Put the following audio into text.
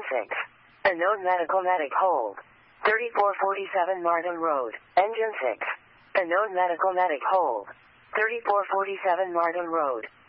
6. Unknown medical medic hold. 3447 Martin Road. Engine 6. Unknown medical medic hold. 3447 Martin Road.